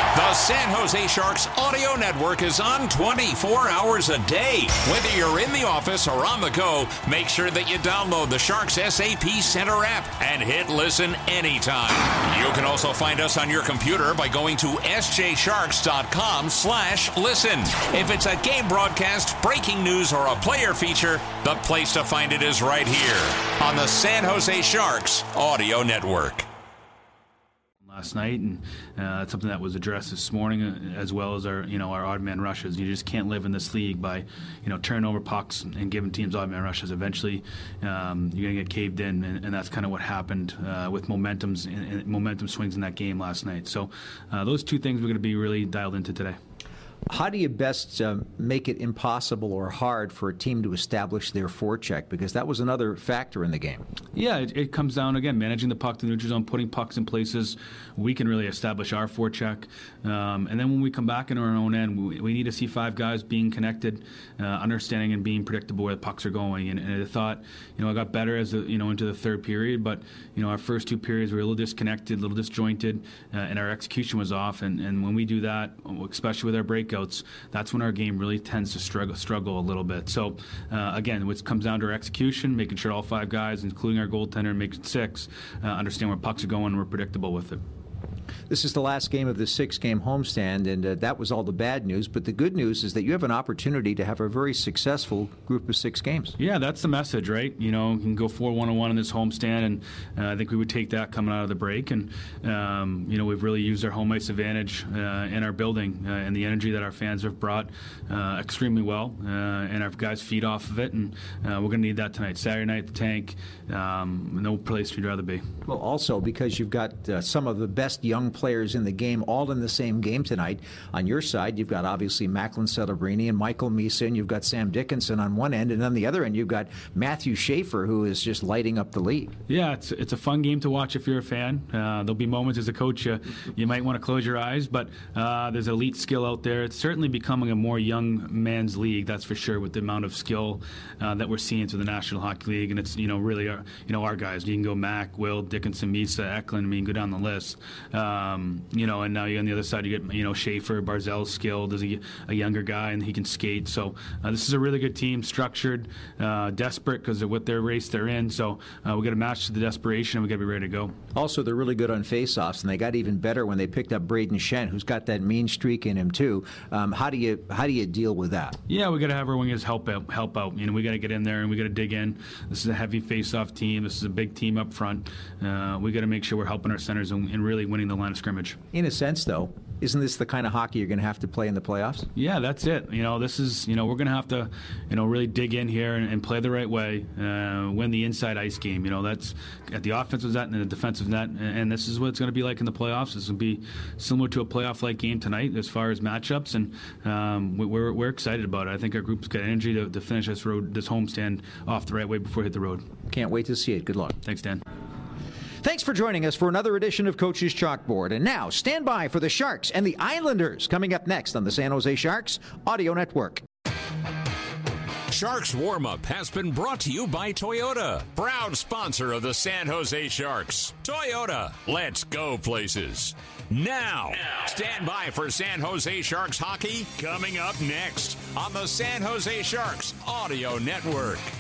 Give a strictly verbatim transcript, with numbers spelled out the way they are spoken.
The San Jose Sharks audio network is on twenty-four hours a day. Whether you're in the office or on the go, make sure that you download the Sharks S A P Center app and hit listen anytime. You can also find us on your computer by going to s j sharks dot com slash listen. If it's a game broadcast, breaking news, or a player feature, the place to find it is right here on the San Jose Sharks audio network. Last night, and uh, it's something that was addressed this morning, uh, as well as our, you know, our odd man rushes. You just can't live in this league by, you know, turning over pucks and giving teams odd man rushes. Eventually, um, you're gonna get caved in, and, and that's kind of what happened uh, with momentums and, and momentum swings in that game last night. So, uh, those two things we're going to be really dialed into today. How do you best um, make it impossible or hard for a team to establish their forecheck? Because that was another factor in the game. Yeah, it, it comes down, again, managing the puck to the neutral zone, putting pucks in places we can really establish our forecheck. Um, and then when we come back into our own end, we, we need to see five guys being connected, uh, understanding and being predictable where the pucks are going. And, and I thought, you know, I got better as the, you know, into the third period, but, you know, our first two periods were a little disconnected, a little disjointed, uh, and our execution was off. And, and when we do that, especially with our breakouts, that's when our game really tends to struggle struggle a little bit. So, uh, again, it comes down to our execution, making sure all five guys, including our goaltender, makes it six, uh, understand where pucks are going, and we're predictable with it. This is the last game of the six-game homestand, and uh, that was all the bad news. But the good news is that you have an opportunity to have a very successful group of six games. Yeah, that's the message, right? You know, you can go four one one in this homestand, and uh, I think we would take that coming out of the break. And, um, you know, we've really used our home ice advantage uh, in our building uh, and the energy that our fans have brought uh, extremely well, uh, and our guys feed off of it. And uh, we're going to need that tonight. Saturday night, the tank, um, no place we'd rather be. Well, also because you've got uh, some of the best young players in the game all in the same game tonight. On your side, you've got obviously Macklin Celebrini and Michael Meeson. You've got Sam Dickinson on one end, and on the other end, you've got Matthew Schaefer, who is just lighting up the league. Yeah, it's it's a fun game to watch if you're a fan. Uh, there'll be moments as a coach you, you might want to close your eyes, but uh, there's elite skill out there. It's certainly becoming a more young man's league, that's for sure, with the amount of skill uh, that we're seeing through the National Hockey League, and it's you know really our you know our guys. You can go Mac, Will, Dickinson, Misa, Eklund. I mean, go down the list. Um, you know, and now you on the other side you get you know Schaefer, Barzell's skilled as a, a younger guy, and he can skate. So uh, this is a really good team, structured, uh, desperate because of what their race they're in. So uh, we got to match to the desperation, and we got to be ready to go. Also, they're really good on faceoffs, and they got even better when they picked up Braden Shen, who's got that mean streak in him too. Um, how do you how do you deal with that? Yeah, we got to have our wingers help out. Help out. You know, we got to get in there and we got to dig in. This is a heavy faceoff team. This is a big team up front. Uh, we got to make sure we're helping our centers and, and really winning the line of scrimmage. In a sense, though, isn't this the kind of hockey you're going to have to play in the playoffs? Yeah, that's it. You know, this is, you know, we're going to have to, you know, really dig in here and, and play the right way, uh, win the inside ice game. You know, that's at the offensive net and the defensive net, and this is what it's going to be like in the playoffs. This will be similar to a playoff-like game tonight as far as matchups, and um, we're we're excited about it. I think our group's got energy to, to finish this road, this homestand off the right way before we hit the road. Can't wait to see it. Good luck. Thanks, Dan. Thanks for joining us for another edition of Coach's Chalkboard. And now, stand by for the Sharks and the Islanders coming up next on the San Jose Sharks Audio Network. Sharks Warm-Up has been brought to you by Toyota, proud sponsor of the San Jose Sharks. Toyota, let's go places. Now, stand by for San Jose Sharks hockey coming up next on the San Jose Sharks Audio Network.